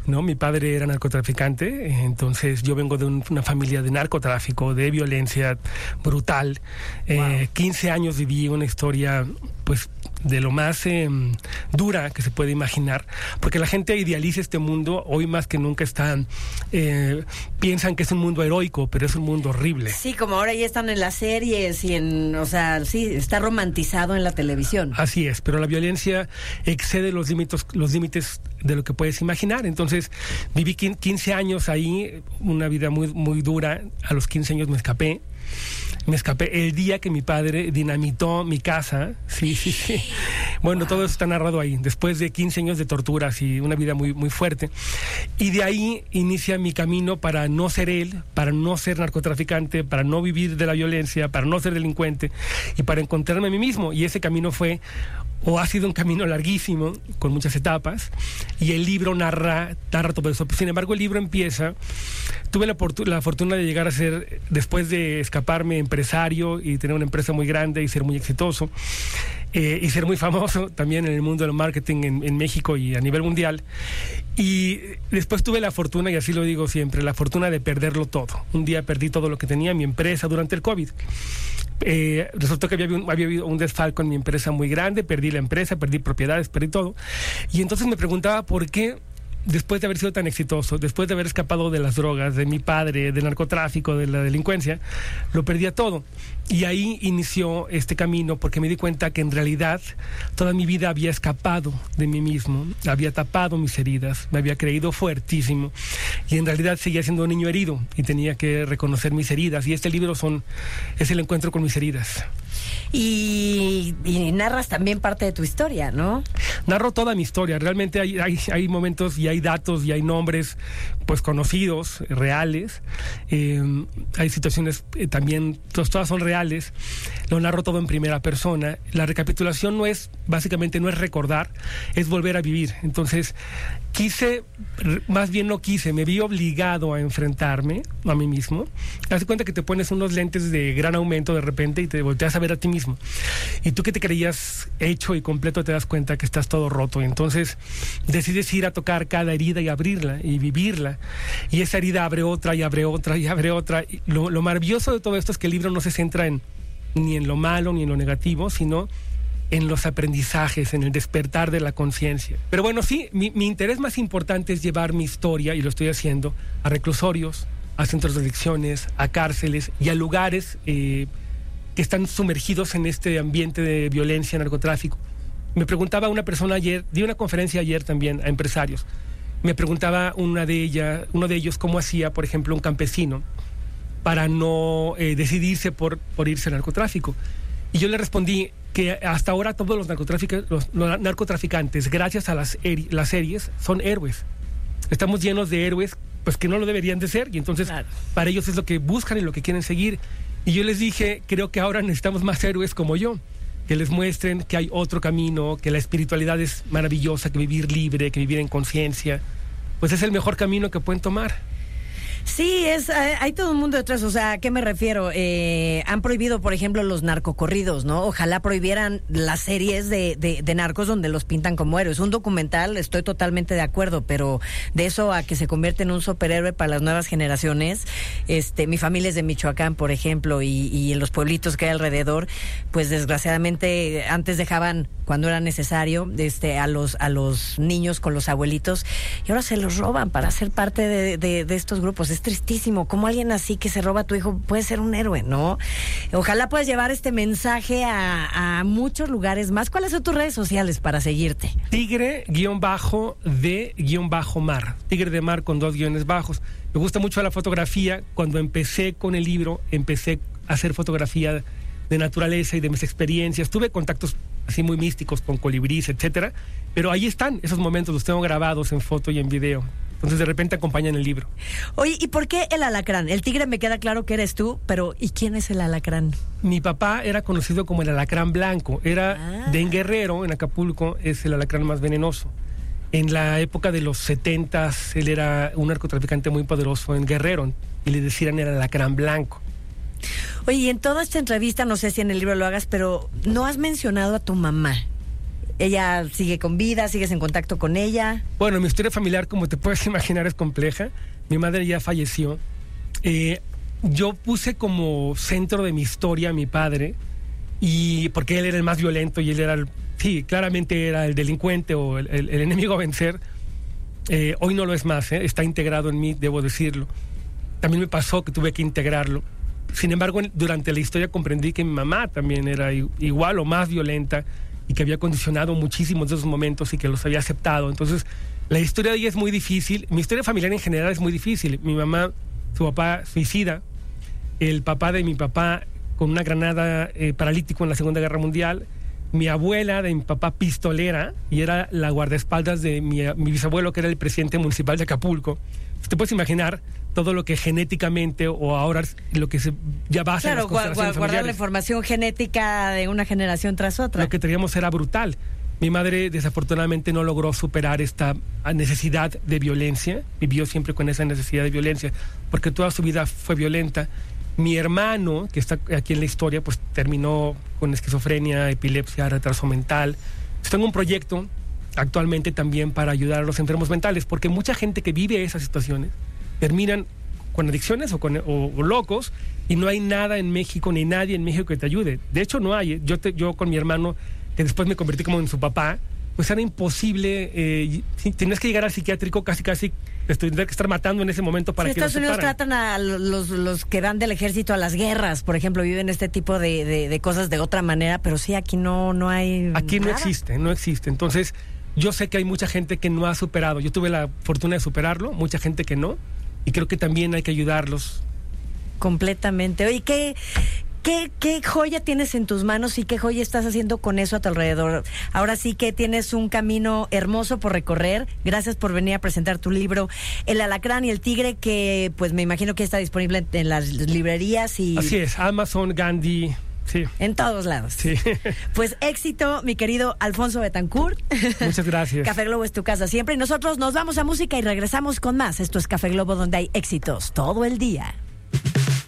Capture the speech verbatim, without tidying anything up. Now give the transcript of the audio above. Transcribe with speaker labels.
Speaker 1: ¿no? Mi padre era narcotraficante, entonces yo vengo de un, una familia de narcotráfico, de violencia brutal. Wow. Eh, quince años viví una historia, pues, de lo más eh, dura que se puede imaginar, porque la gente idealiza este mundo, hoy más que nunca están, eh, piensan que es un mundo heroico, pero es un mundo horrible.
Speaker 2: Sí, como ahora ya están en las series y en, o sea, sí, está romantizado en la televisión.
Speaker 1: Así es, pero la violencia excede los límites, los límites de lo que puedes imaginar. Entonces, viví quince años ahí, una vida muy, muy dura. A los quince años me escapé. Me escapé el día que mi padre dinamitó mi casa. Sí, sí, sí. Bueno, wow. Todo eso está narrado ahí. Después de quince años de torturas y una vida muy, muy fuerte. Y de ahí inicia mi camino para no ser él, para no ser narcotraficante, para no vivir de la violencia, para no ser delincuente y para encontrarme a mí mismo. Y ese camino fue, o ha sido un camino larguísimo, con muchas etapas, y el libro narra, narra todo eso. Sin embargo, el libro empieza, tuve la, la fortuna de llegar a ser, después de escaparme, empresario y tener una empresa muy grande y ser muy exitoso, eh, y ser muy famoso también en el mundo del marketing en, en México y a nivel mundial. Y después tuve la fortuna, y así lo digo siempre, la fortuna de perderlo todo. Un día perdí todo lo que tenía, mi empresa, durante el COVID. Eh, resultó que había, un, había habido un desfalco en mi empresa muy grande, perdí la empresa, perdí propiedades, perdí todo. Y entonces me preguntaba por qué, después de haber sido tan exitoso, después de haber escapado de las drogas, de mi padre, del narcotráfico, de la delincuencia, lo perdía todo. Y ahí inició este camino, porque me di cuenta que en realidad toda mi vida había escapado de mí mismo, había tapado mis heridas, me había creído fuertísimo, y en realidad seguía siendo un niño herido y tenía que reconocer mis heridas. Y este libro son, es el encuentro con mis heridas.
Speaker 2: Y, y narras también parte de tu historia, ¿no?
Speaker 1: Narro toda mi historia. Realmente hay, hay, hay momentos y hay datos y hay nombres, pues, conocidos, reales. Eh, hay situaciones eh, también, todas, todas son reales. Lo narro todo en primera persona. La recapitulación no es, básicamente no es recordar, es volver a vivir. Entonces, quise, más bien no quise, me vi obligado a enfrentarme a mí mismo. Haz de cuenta que te pones unos lentes de gran aumento de repente y te volteas a ver a ti mismo. Y tú que te creías hecho y completo te das cuenta que estás todo roto. Entonces decides ir a tocar cada herida y abrirla y vivirla. Y esa herida abre otra y abre otra y abre otra. Y lo, lo maravilloso de todo esto es que el libro no se centra en, ni en lo malo ni en lo negativo, sino en los aprendizajes, en el despertar de la conciencia. Pero bueno, sí, mi, mi interés más importante es llevar mi historia, y lo estoy haciendo, a reclusorios, a centros de adicciones, a cárceles y a lugares eh, que están sumergidos en este ambiente de violencia, narcotráfico. Me preguntaba una persona ayer, di una conferencia ayer también a empresarios, me preguntaba una de ellas, uno de ellos cómo hacía, por ejemplo, un campesino para no eh, decidirse por, por irse al narcotráfico. Y yo le respondí que hasta ahora todos los narcotraficantes, los, los narcotraficantes gracias a las, eri- las series, son héroes. Estamos llenos de héroes, pues, que no lo deberían de ser, y entonces claro, para ellos es lo que buscan y lo que quieren seguir. Y yo les dije, creo que ahora necesitamos más héroes como yo, que les muestren que hay otro camino, que la espiritualidad es maravillosa, que vivir libre, que vivir en conciencia, pues es el mejor camino que pueden tomar.
Speaker 2: Sí, es, hay todo un mundo detrás. O sea, ¿a qué me refiero? Eh, han prohibido, por ejemplo, los narcocorridos, ¿no? Ojalá prohibieran las series de, de, de narcos donde los pintan como héroes. Un documental, estoy totalmente de acuerdo, pero de eso a que se convierte en un superhéroe para las nuevas generaciones, este, mi familia es de Michoacán, por ejemplo, y, y en los pueblitos que hay alrededor, pues desgraciadamente antes dejaban, cuando era necesario, este, a los, a los niños con los abuelitos, y ahora se los roban para ser parte de, de, de estos grupos. Es tristísimo, como alguien así que se roba a tu hijo puede ser un héroe, ¿no? Ojalá puedas llevar este mensaje a, a muchos lugares más. ¿Cuáles son tus redes sociales para seguirte?
Speaker 1: Tigre guión bajo de guión bajo mar. Tigre de mar con dos guiones bajos. Me gusta mucho la fotografía. Cuando empecé con el libro, empecé a hacer fotografía de naturaleza y de mis experiencias. Tuve contactos así muy místicos con colibrís, etcétera, pero ahí están esos momentos, los tengo grabados en foto y en video. Entonces de repente acompañan el libro.
Speaker 2: Oye, ¿y por qué el alacrán? El tigre me queda claro que eres tú, pero ¿y quién es el alacrán?
Speaker 1: Mi papá era conocido como el alacrán blanco. Era ah. de en Guerrero, en Acapulco, es el alacrán más venenoso. En la época de los setentas, él era un narcotraficante muy poderoso en Guerrero, y le decían el alacrán blanco.
Speaker 2: Oye, y en toda esta entrevista, no sé si en el libro lo hagas, pero no has mencionado a tu mamá. ¿Ella sigue con vida? ¿Sigues en contacto con ella?
Speaker 1: Bueno, mi historia familiar, como te puedes imaginar, es compleja. Mi madre ya falleció. Eh, yo puse como centro de mi historia a mi padre, y porque él era el más violento y él era el, sí, claramente era el delincuente o el, el, el enemigo a vencer. Eh, hoy no lo es más, ¿eh? Está integrado en mí, debo decirlo. También me pasó que tuve que integrarlo. Sin embargo, durante la historia comprendí que mi mamá también era igual o más violenta y que había condicionado muchísimos de esos momentos y que los había aceptado. Entonces, la historia de ella es muy difícil. Mi historia familiar en general es muy difícil. Mi mamá, su papá suicida, el papá de mi papá con una granada eh, paralítico en la Segunda Guerra Mundial, mi abuela de mi papá pistolera, y era la guardaespaldas de mi, mi bisabuelo, que era el presidente municipal de Acapulco. Te puedes imaginar todo lo que genéticamente o ahora lo que se ya basa
Speaker 2: claro,
Speaker 1: en las constelaciones
Speaker 2: guardar
Speaker 1: familiares.
Speaker 2: la información genética de una generación tras otra.
Speaker 1: Lo que teníamos era brutal. Mi madre desafortunadamente no logró superar esta necesidad de violencia, vivió siempre con esa necesidad de violencia, porque toda su vida fue violenta. Mi hermano, que está aquí en la historia, pues terminó con esquizofrenia, epilepsia, retraso mental. Entonces, tengo un proyecto actualmente también para ayudar a los enfermos mentales, porque mucha gente que vive esas situaciones terminan con adicciones o, con, o, o locos, y no hay nada en México ni nadie en México que te ayude. De hecho, no hay. Yo, te, yo con mi hermano, que después me convertí como en su papá, pues era imposible. Eh, tenías que llegar al psiquiátrico casi, casi, tendría que estar matando en ese momento para
Speaker 2: sí,
Speaker 1: que lo
Speaker 2: Estados Unidos tratan a los, los que van del ejército a las guerras, por ejemplo, viven este tipo de, de, de cosas de otra manera, pero sí, aquí no, no hay
Speaker 1: Aquí
Speaker 2: nada.
Speaker 1: no existe, no existe. Entonces, yo sé que hay mucha gente que no ha superado. Yo tuve la fortuna de superarlo, mucha gente que no, y creo que también hay que ayudarlos.
Speaker 2: Completamente. Oye, ¿qué, qué, qué joya tienes en tus manos y qué joya estás haciendo con eso a tu alrededor? Ahora sí que tienes un camino hermoso por recorrer. Gracias por venir a presentar tu libro El Alacrán y el Tigre, que pues me imagino que está disponible en, en las librerías y...
Speaker 1: Así es, Amazon, Gandhi... Sí.
Speaker 2: En todos lados.
Speaker 1: Sí.
Speaker 2: Pues éxito, mi querido Alfonso Betancourt.
Speaker 1: Muchas gracias.
Speaker 2: Café Globo es tu casa siempre. Y nosotros nos vamos a música y regresamos con más. Esto es Café Globo, donde hay éxitos todo el día.